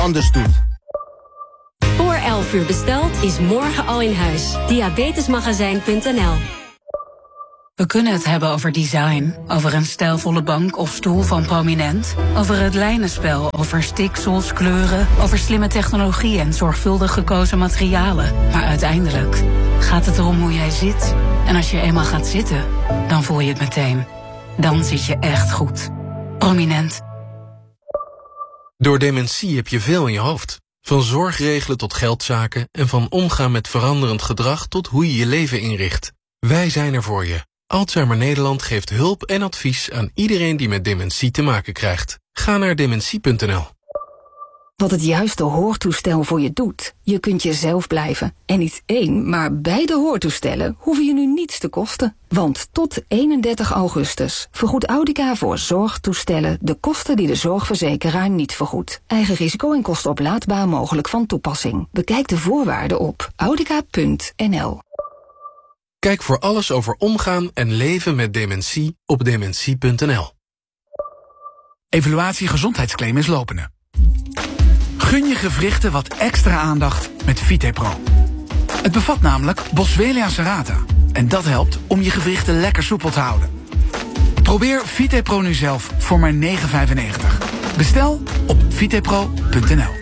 anders doet. Voor 11 uur besteld is morgen al in huis. Diabetesmagazijn.nl. We kunnen het hebben over design, over een stijlvolle bank of stoel van Prominent, over het lijnenspel, over stiksels, kleuren, over slimme technologie en zorgvuldig gekozen materialen. Maar uiteindelijk gaat het erom hoe jij zit. En als je eenmaal gaat zitten, dan voel je het meteen. Dan zit je echt goed. Prominent. Door dementie heb je veel in je hoofd. Van zorgregelen tot geldzaken en van omgaan met veranderend gedrag tot hoe je je leven inricht. Wij zijn er voor je. Alzheimer Nederland geeft hulp en advies aan iedereen die met dementie te maken krijgt. Ga naar dementie.nl. Wat het juiste hoortoestel voor je doet. Je kunt jezelf blijven. En niet één, maar beide hoortoestellen hoeven je nu niets te kosten. Want tot 31 augustus vergoedt Audica voor zorgtoestellen de kosten die de zorgverzekeraar niet vergoedt. Eigen risico en kosten oplaadbaar mogelijk van toepassing. Bekijk de voorwaarden op audica.nl. Kijk voor alles over omgaan en leven met dementie op dementie.nl. Evaluatie gezondheidsclaim is lopende. Gun je gewrichten wat extra aandacht met VitePro. Het bevat namelijk Boswellia serrata. En dat helpt om je gewrichten lekker soepel te houden. Probeer VitePro nu zelf voor maar €9,95. Bestel op vitepro.nl.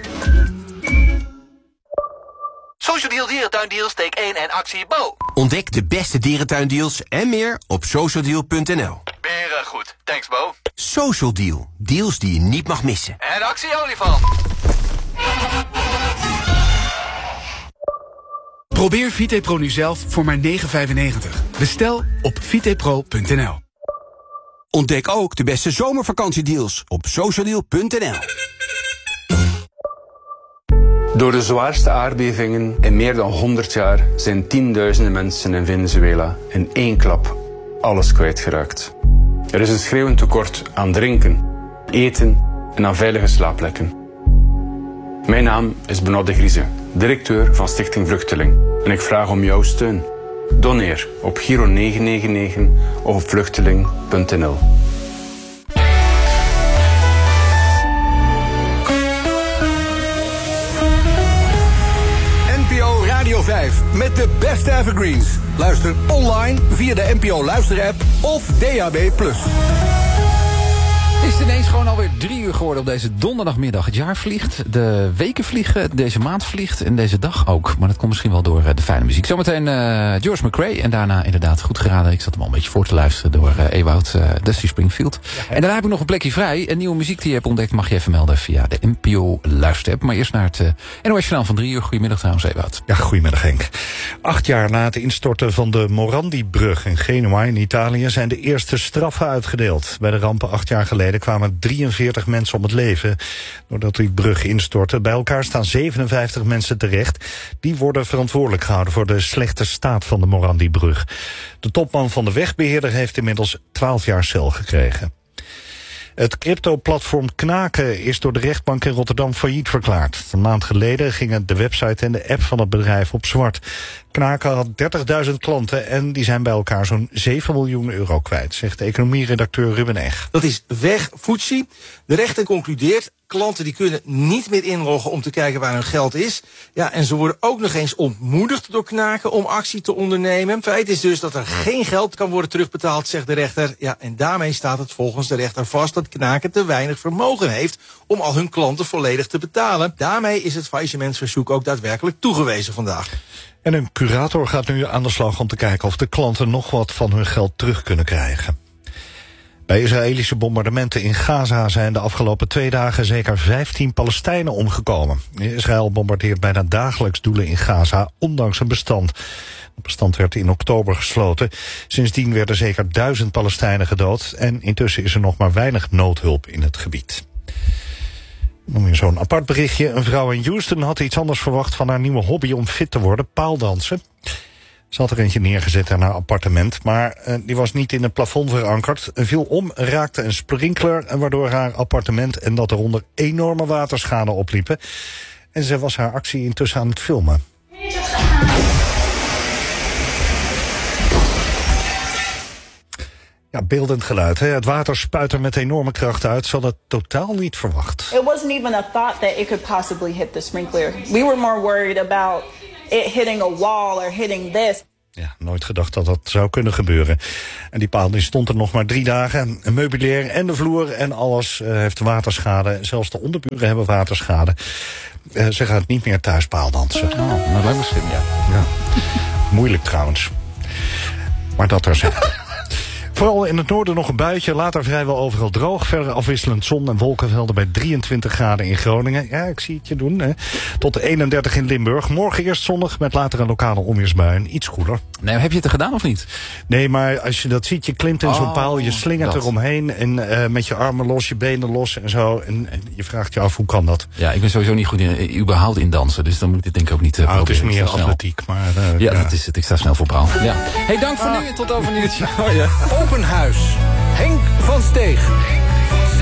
Social Deal Dierentuindeals, steek 1 en actie Bo. Ontdek de beste dierentuindeals en meer op socialdeal.nl. Beren goed. Thanks Bo. Social Deal. Deals die je niet mag missen. En actie olifant. Probeer VitePro nu zelf voor maar €9,95. Bestel op vitepro.nl. Ontdek ook de beste zomervakantiedeals op socialdeal.nl. Door de zwaarste aardbevingen in meer dan 100 jaar zijn tienduizenden mensen in Venezuela in één klap alles kwijtgeraakt. Er is een schreeuwend tekort aan drinken, eten en aan veilige slaapplekken. Mijn naam is Benoît de Grieze, directeur van Stichting Vluchteling. En ik vraag om jouw steun. Doneer op Giro 999 of op vluchteling.nl. NPO Radio 5 met de beste evergreens. Luister online via de NPO Luister-app of DAB+. Is het ineens gewoon alweer 3 uur geworden op deze donderdagmiddag. Het jaar vliegt, de weken vliegen, deze maand vliegt en deze dag ook. Maar dat komt misschien wel door de fijne muziek. Zometeen George McRae en daarna inderdaad goed geraden. Ik zat hem al een beetje voor te luisteren door Ewout, Dusty Springfield. Ja, en daarna heb ik nog een plekje vrij. Een nieuwe muziek die je hebt ontdekt mag je even melden via de NPO Luister-app. Maar eerst naar het NOS-journaal van 3 uur. Goedemiddag trouwens, Ewout. Ja, goedemiddag Henk. 8 jaar na het instorten van de Morandi-brug in Genua in Italië zijn de eerste straffen uitgedeeld. Bij de rampen 8 jaar geleden kwamen 43 mensen om het leven doordat die brug instortte. Bij elkaar staan 57 mensen terecht. Die worden verantwoordelijk gehouden voor de slechte staat van de Morandi-brug. De topman van de wegbeheerder heeft inmiddels 12 jaar cel gekregen. Het crypto-platform Knaken is door de rechtbank in Rotterdam failliet verklaard. Een maand geleden gingen de website en de app van het bedrijf op zwart. Knaken had 30.000 klanten en die zijn bij elkaar zo'n 7 miljoen euro kwijt, zegt de economieredacteur Ruben Eg. Dat is weg, Futsi. De rechter concludeert, klanten die kunnen niet meer inloggen om te kijken waar hun geld is. Ja, en ze worden ook nog eens ontmoedigd door Knaken om actie te ondernemen. Feit is dus dat er geen geld kan worden terugbetaald, zegt de rechter. Ja, en daarmee staat het volgens de rechter vast dat Knaken te weinig vermogen heeft om al hun klanten volledig te betalen. Daarmee is het faillissementsverzoek ook daadwerkelijk toegewezen vandaag. En een curator gaat nu aan de slag om te kijken of de klanten nog wat van hun geld terug kunnen krijgen. Bij Israëlische bombardementen in Gaza zijn de afgelopen 2 dagen zeker 15 Palestijnen omgekomen. Israël bombardeert bijna dagelijks doelen in Gaza, ondanks een bestand. Het bestand werd in oktober gesloten. Sindsdien werden zeker 1000 Palestijnen gedood en intussen is er nog maar weinig noodhulp in het gebied. Nog weer zo'n apart berichtje. Een vrouw in Houston had iets anders verwacht van haar nieuwe hobby om fit te worden, paaldansen. Ze had er eentje neergezet aan haar appartement, maar die was niet in het plafond verankerd. Viel om, raakte een sprinkler, waardoor haar appartement en dat eronder enorme waterschade opliepen. En ze was haar actie intussen aan het filmen. Ja, beeldend geluid. Hè? Het water spuit er met enorme kracht uit. Ze hadden het totaal niet verwacht. It wasn't even a thought that it could possibly hit the sprinkler. We were more worried about it hitting a wall or hitting this. Ja, nooit gedacht dat dat zou kunnen gebeuren. En die paal die stond er nog maar 3 dagen. Een meubilair en de vloer en alles heeft waterschade. Zelfs de onderburen hebben waterschade. Ze gaan het niet meer thuis paaldansen. Oh, dat lijkt me slim, ja. Moeilijk trouwens. Maar dat er zijn. Vooral in het noorden nog een buitje, later vrijwel overal droog. Verder afwisselend zon en wolkenvelden bij 23 graden in Groningen. Ja, ik zie het je doen. Hè. Tot 31 in Limburg. Morgen eerst zonnig met later een lokale onweersbui. Iets koeler. Nee, heb je het er gedaan of niet? Nee, maar als je dat ziet, je klimt in zo'n paal, je slingert eromheen. En met je armen los, je benen los en zo. En je vraagt je af, hoe kan dat? Ja, ik ben sowieso niet goed überhaupt in dansen. Dus dan moet ik dit denk ik ook niet proberen. Het is meer atletiek, maar... dat is het. Ik sta snel voor paal. Ja. Hey, dank voor nu en tot over een uurtje. Open huis. Henk van Steeg.